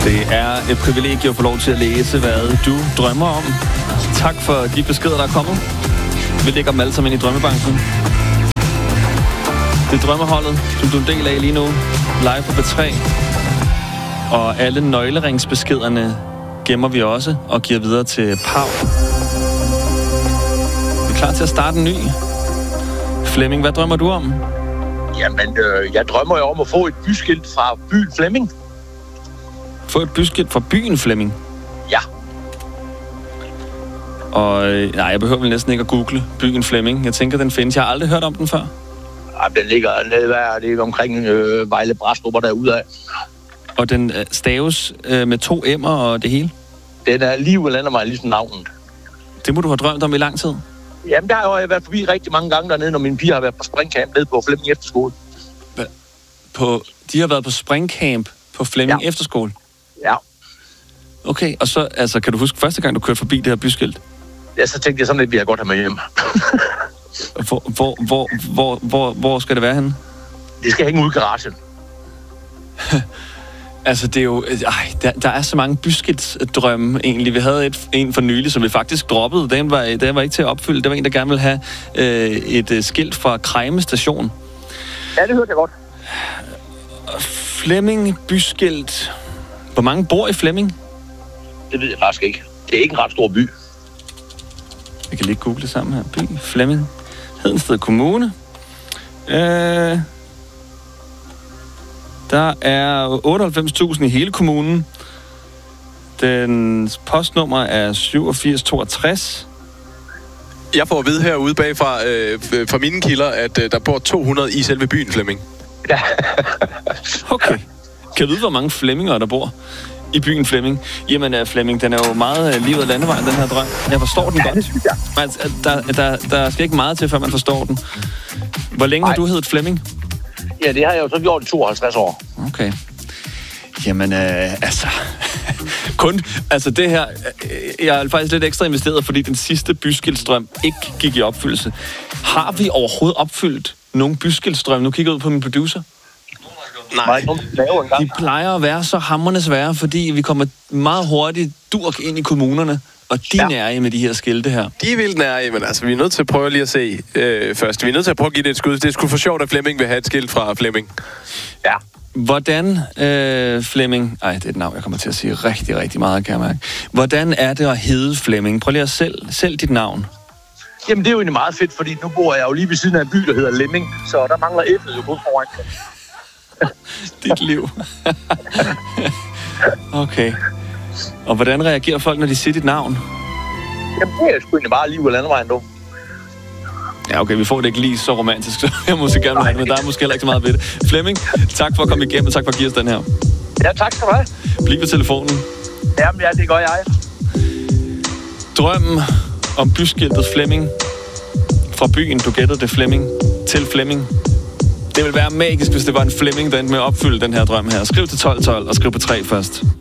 Det er et privilegie at få lov til at læse, hvad du drømmer om. Tak for de beskeder, der er kommet. Vi lægger dem alle sammen ind i drømmebanken. Det er drømmeholdet, som du er en del af lige nu. Live på B3. Og alle nøgleringsbeskederne gemmer vi også og giver videre til Pau. Vi er klar til at starte en ny. Flemming, hvad drømmer du om? Jamen, jeg drømmer jo om at få et byskilt fra byen Flemming. Få et byskilt fra byen Flemming? Ja. Og nej, jeg behøver vel næsten ikke at google byen Flemming. Jeg tænker, den findes. Jeg har aldrig hørt om den før. Ja, den ligger nede omkring Vejle Brastrup og derude af. Og den staves med 2 M'er og det hele? Den er alligevel mig ligesom navnet. Det må du have drømt om i lang tid? Jamen, der har jeg været forbi rigtig mange gange dernede, når mine piger har været på springcamp nede på Flemming Efterskole. De har været på springcamp på Flemming Efterskole? Ja. Okay, og så altså, kan du huske første gang, du kørte forbi det her byskilt? Ja, så tænkte jeg sådan lidt, vi har godt have med hjem. Hvor skal det være henne? Det skal hænge ud i garagen. Altså, det er jo... der er så mange byskiltsdrømme, egentlig. Vi havde en for nylig, som vi faktisk droppede. Den var ikke til at opfylde. Der var en, der gerne ville have et skilt fra Krejme Station. Ja, det hørte jeg godt. Flemming byskilt. Hvor mange bor i Flemming? Det ved jeg faktisk ikke. Det er ikke en ret stor by. Jeg kan lige google sammen her. By Flemming. Hedensted Kommune. Der er 98.000 i hele kommunen. Den postnummer er 8762. Jeg får at vide herude bagfra fra mine kilder, at der bor 200 i selve byen Flemming. Ja. Okay. Kan du vide, hvor mange flemminger der bor i byen Flemming? Jamen, Flemming, den er jo meget livet af landevejen, den her drøm. Jeg forstår den godt. Altså, der skal ikke meget til, før man forstår den. Hvor længe har du heddet Flemming? Ja, det har jeg jo så gjort i 52 år. Okay. Jamen, det her... Jeg er faktisk lidt ekstra investeret, fordi den sidste byskiltstrøm ikke gik i opfyldelse. Har vi overhovedet opfyldt nogle byskiltstrøm? Nu kigger jeg ud på min producer. Nej. De plejer at være så hamrende svære, fordi vi kommer meget hurtigt durk ind i kommunerne, og de er nærige med de her skilte her. De er vildt nærige, men altså, vi er nødt til at prøve lige at se først. Vi er nødt til at prøve at give det et skud. Det er sgu for sjovt, at Flemming vil have et skilt fra Flemming. Ja. Hvordan, Flemming... Ej, det er et navn, jeg kommer til at sige rigtig, rigtig meget, kan jeg mærke. Hvordan er det at hedde Flemming? Prøv lige at selv dit navn. Jamen, det er jo egentlig meget fedt, fordi nu bor jeg jo lige ved siden af en by, der hedder Lemming, så der mangler F'et jo kun foran. Dit liv. Okay. Og hvordan reagerer folk, når de siger dit navn? Jamen, det er sgu egentlig bare liv og landevejen, du. Ja, okay, vi får det ikke lige så romantisk, så jeg måske gerne have, men der er måske heller ikke så meget ved det. Flemming, tak for at komme igennem, og tak for at give os den her. Ja, tak skal du have. Bliv ved telefonen. Jamen, ja, det gør jeg. Drømmen om byskiltet Flemming fra byen, du gættede det, Flemming, til Flemming. Det ville være magisk, hvis det var en Flemming, der endte med at opfylde den her drøm her. Skriv til 1212 og skriv på 3 først.